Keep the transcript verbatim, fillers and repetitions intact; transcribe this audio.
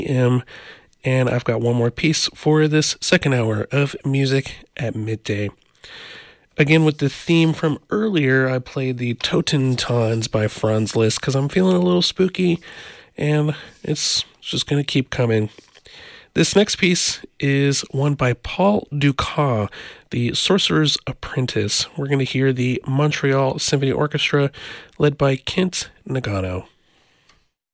M, and I've got one more piece for this second hour of Music at Midday. Again, with the theme from earlier, I played the Totentons by Franz Liszt because I'm feeling a little spooky, and it's just going to keep coming. This next piece is one by Paul Dukas, The Sorcerer's Apprentice. We're going to hear the Montreal Symphony Orchestra led by Kent Nagano.